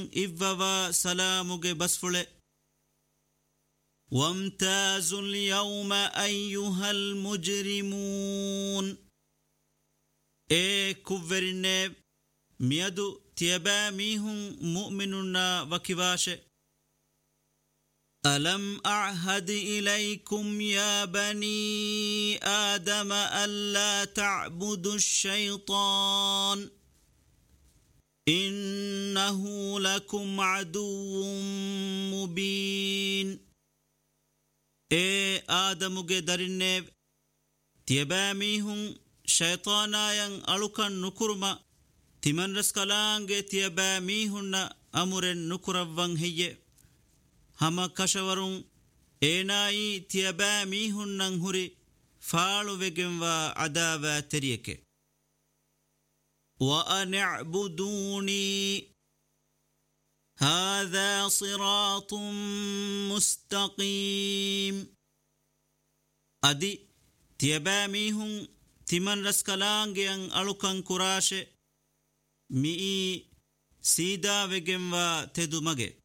إفوا سلامك بسفل وامتازوا اليوم أيها المجرمون كفرن ميدو تيباميهم مؤمنون وكواش ألم أعهد إليكم يا بني آدم ألا تعبدوا الشيطان إنه لكم عدو مبين آدم قدرن تيباميهم شيطانا ين ألوكا نكرما تمن رسكالانج تيباميهن أمر نكرا هي هما كشورون إناي تيباميهن نهري فالو وجن وعداوة تريك وأن اعبدوني هذا صراط مستقيم أدي تيباميهن تمن رسكالانجيان ألوكان كراش مئي سيدا وجن وتدو مجي